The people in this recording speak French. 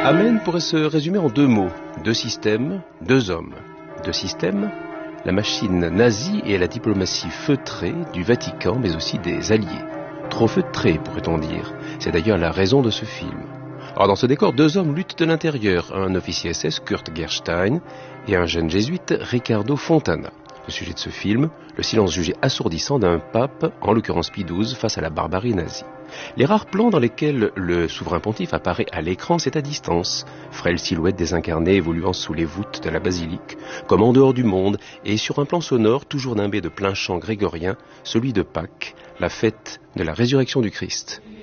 Amen pourrait se résumer en deux mots, deux systèmes, deux hommes. Deux systèmes, la machine nazie et la diplomatie feutrée du Vatican, mais aussi des alliés. Trop feutrés, pourrait-on dire. C'est d'ailleurs la raison de ce film. Alors dans ce décor, deux hommes luttent de l'intérieur, un officier SS, Kurt Gerstein, et un jeune jésuite, Riccardo Fontana. Le sujet de ce film, le silence jugé assourdissant d'un pape, en l'occurrence Pie XII, face à la barbarie nazie. Les rares plans dans lesquels le souverain pontife apparaît à l'écran, c'est à distance, frêle silhouette désincarnée évoluant sous les voûtes de la basilique, comme en dehors du monde, et sur un plan sonore toujours nimbé de plein chant grégorien, celui de Pâques, la fête de la résurrection du Christ.